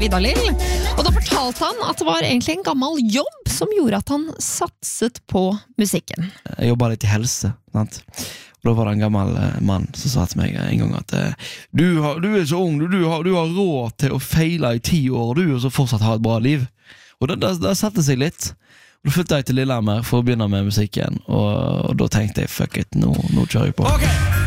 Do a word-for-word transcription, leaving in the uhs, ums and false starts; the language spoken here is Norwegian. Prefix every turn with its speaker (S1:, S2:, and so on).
S1: Vidar Lill. Og da fortalte han at det var egentlig en gammel jobb som gjorde at han satset på musikken.
S2: Jeg jobbet litt i helse, sant? Og da var det en gammel mann som sa til meg en gang at du, har, du er så ung, du, du, har, du har råd til å feile i ti år, du, og så fortsatt ha et bra liv. Og det, det, det satte seg litt. Og da flyttet jeg til Lillehammer for å begynne med musikken, og, og da tenkte jeg, fuck it, nå, nå kjører jeg på. Okay.